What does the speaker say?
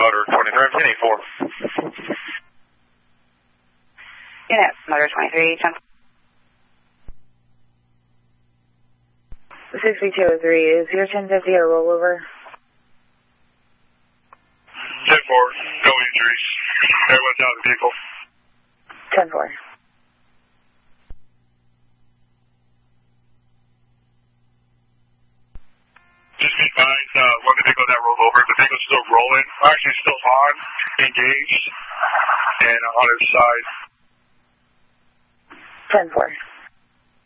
Motor 23, I'm 10-8-4. Unit, Motor 23, 10. 6203, is your 1050 a rollover? 10-4, no injuries. Everyone's out of the vehicle. 10-4. Just be advised, one of the vehicle that rolled over, the vehicle's still rolling, actually still on, engaged, and on its side. 10-4.